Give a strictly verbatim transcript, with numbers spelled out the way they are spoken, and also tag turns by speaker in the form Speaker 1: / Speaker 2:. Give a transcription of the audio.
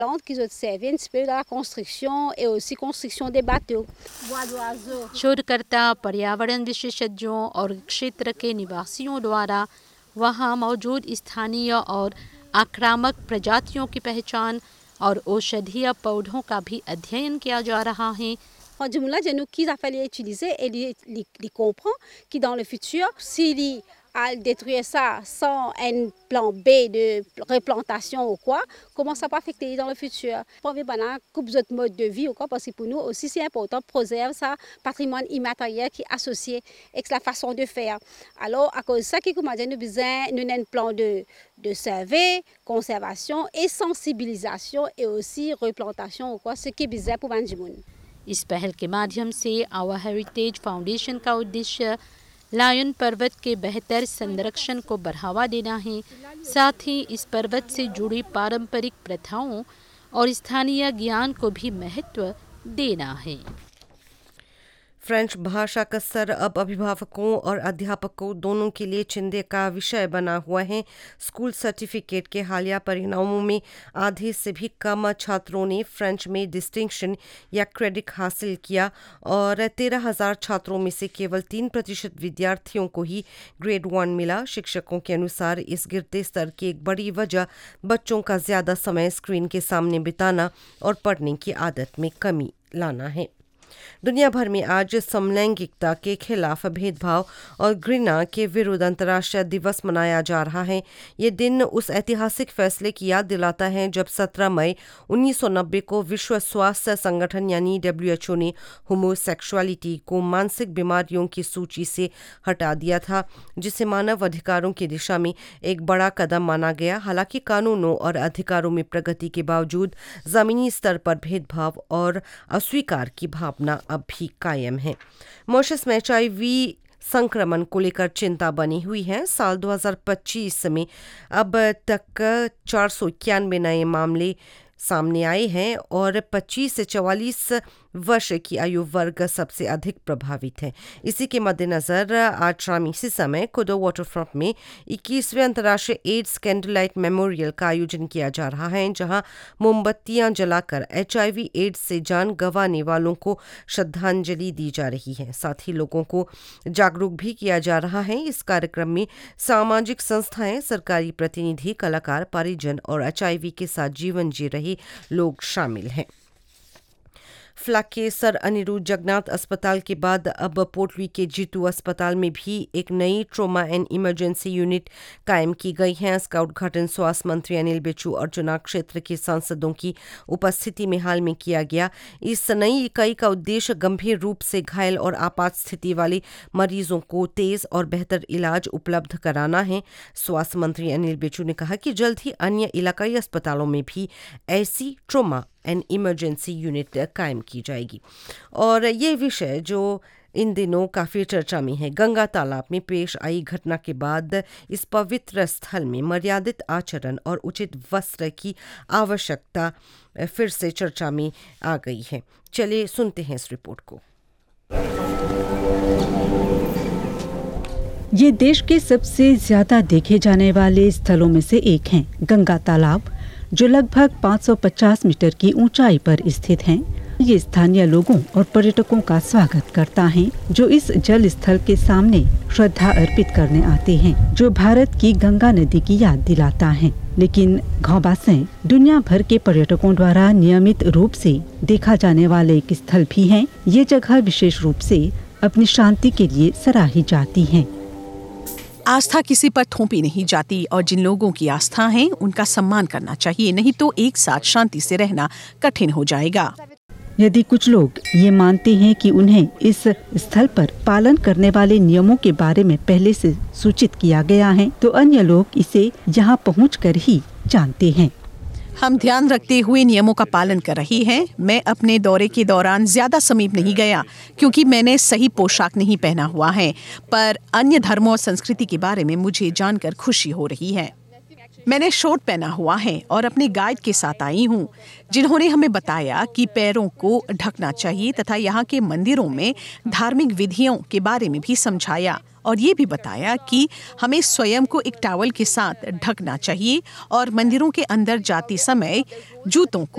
Speaker 1: qui servent un petit peu dans la construction et aussi construction des bateaux. Bois d'oiseaux.
Speaker 2: शोधकर्ता पर्यावरण विशेषज्ञों और क्षेत्र के निवासियों द्वारा वहां मौजूद स्थानीय और आक्रामक प्रजातियों की पहचान और औषधीय पौधों का भी अध्ययन किया जा रहा है.
Speaker 1: On dit là, je nous qui a fallu utiliser et les comprend qui dans le futur, s'il à détruire ça sans un plan B de replantation ou quoi, comment ça peut affecter dans le futur. Pour nous, on a d'autres modes de vie ou quoi, parce que pour nous aussi c'est important de préserver ça patrimoine immatériel qui est associé avec la façon de faire. Alors à cause de ça, qui comment dire, nous besoin nous un plan de de survie, conservation et sensibilisation et aussi replantation ou quoi, ce qui est bizarre pour Banjimoun.
Speaker 2: इस पहल के माध्यम से our heritage foundation का उद्देश्य lion पर्वत के बेहतर संरक्षण को बढ़ावा देना है. साथ ही इस पर्वत से जुड़ी पारंपरिक प्रथाओं और स्थानीय ज्ञान को भी महत्व देना है.
Speaker 3: फ्रेंच भाषा का स्तर अब अभिभावकों और अध्यापकों दोनों के लिए चिंता का विषय बना हुआ है. स्कूल सर्टिफिकेट के हालिया परिणामों में आधे से भी कम छात्रों ने फ्रेंच में डिस्टिंक्शन या क्रेडिट हासिल किया और तेरह हजार छात्रों में से केवल तीन प्रतिशत विद्यार्थियों को ही ग्रेड वन मिला. शिक्षकों के अनुसार इस गिरते स्तर की एक बड़ी वजह बच्चों का ज़्यादा समय स्क्रीन के सामने बिताना और पढ़ने की आदत में कमी लाना है. दुनिया भर में आज समलैंगिकता के खिलाफ भेदभाव और घृणा के विरुद्ध अंतर्राष्ट्रीय दिवस मनाया जा रहा है. ये दिन उस ऐतिहासिक फैसले की याद दिलाता है जब सत्रह मई उन्नीस सौ नब्बे को विश्व स्वास्थ्य संगठन यानी डब्ल्यू एच ओ ने होमोसेक्सुअलिटी को मानसिक बीमारियों की सूची से हटा दिया था, जिसे मानव अधिकारों की दिशा में एक बड़ा कदम माना गया. हालांकि कानूनों और अधिकारों में प्रगति के बावजूद जमीनी स्तर पर भेदभाव और अस्वीकार की भावना अब भी कायम है. मॉरिशस में एच आई वी संक्रमण को लेकर चिंता बनी हुई है. साल दो हज़ार पच्चीस में अब तक चार सौ इक्यानवे नए मामले सामने आए हैं और पच्चीस से चवालीस वर्ष की आयु वर्ग सबसे अधिक प्रभावित है. इसी के मद्देनजर आज शाम इसी समय कोडो वाटरफ्रंट में इक्कीसवें अंतर्राष्ट्रीय एड्स कैंडल लाइट मेमोरियल का आयोजन किया जा रहा है, जहां मोमबत्तियां जलाकर एच आई वी एड्स से जान गंवाने वालों को श्रद्धांजलि दी जा रही है. साथ ही लोगों को जागरूक भी किया जा रहा है. इस कार्यक्रम में सामाजिक संस्थाएं, सरकारी प्रतिनिधि, कलाकार, परिजन और एच आई वी के साथ जीवन जी रहे लोग शामिल हैं. फ्लैग के सर अनिरुद्ध जगन्नाथ अस्पताल के बाद अब पोर्टली के जीतू अस्पताल में भी एक नई ट्रोमा एंड इमरजेंसी यूनिट कायम की गई है. इसका उद्घाटन स्वास्थ्य मंत्री अनिल बेचू और चुनाव क्षेत्र के सांसदों की उपस्थिति में हाल में किया गया. इस नई इकाई का उद्देश्य गंभीर रूप से घायल और आपात स्थिति वाले मरीजों को तेज और बेहतर इलाज उपलब्ध कराना है. स्वास्थ्य मंत्री अनिल बेचू ने कहा कि जल्द ही अन्य इलाकाई अस्पतालों में भी ऐसी ट्रोमा एंड इमरजेंसी यूनिट कायम की जाएगी. और ये विषय जो इन दिनों काफ़ी चर्चा में है, गंगा तालाब में पेश आई घटना के बाद इस पवित्र स्थल में मर्यादित आचरण और उचित वस्त्र की आवश्यकता फिर से चर्चा में आ गई है. चलिए सुनते हैं इस रिपोर्ट को.
Speaker 4: ये देश के सबसे ज्यादा देखे जाने वाले स्थलों में से एक हैं गंगा तालाब, जो लगभग पाँच सौ पचास मीटर की ऊंचाई पर स्थित हैं. ये स्थानीय लोगों और पर्यटकों का स्वागत करता है, जो इस जल स्थल के सामने श्रद्धा अर्पित करने आते हैं, जो भारत की गंगा नदी की याद दिलाता है. लेकिन घौबासें दुनिया भर के पर्यटकों द्वारा नियमित रूप से देखा जाने वाले एक स्थल भी है. ये जगह विशेष रूप से अपनी शांति के लिए सराही जाती है.
Speaker 5: आस्था किसी पर थोपी नहीं जाती और जिन लोगों की आस्था है उनका सम्मान करना चाहिए, नहीं तो एक साथ शांति से रहना कठिन हो जाएगा.
Speaker 4: यदि कुछ लोग ये मानते हैं कि उन्हें इस स्थल पर पालन करने वाले नियमों के बारे में पहले से सूचित किया गया है, तो अन्य लोग इसे यहाँ पहुँचकर ही जानते हैं.
Speaker 5: हम ध्यान रखते हुए नियमों का पालन कर रही हैं. मैं अपने दौरे के दौरान ज्यादा समीप नहीं गया क्योंकि मैंने सही पोशाक नहीं पहना हुआ है, पर अन्य धर्मों और संस्कृति के बारे में मुझे जानकर खुशी हो रही है. मैंने शॉर्ट पहना हुआ है और अपने गाइड के साथ आई हूँ, जिन्होंने हमें बताया कि पैरों को ढकना चाहिए तथा यहाँ के मंदिरों में धार्मिक विधियों के बारे में भी समझाया और ये भी बताया कि हमें स्वयं को एक टॉवल के साथ ढकना चाहिए और मंदिरों के अंदर जाते समय जूतों को